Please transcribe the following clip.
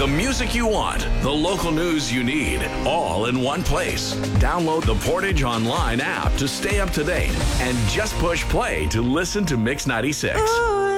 The music you want, the local news you need, all in one place. Download the Portage Online app to stay up to date and just push play to listen to Mix 96. Ooh,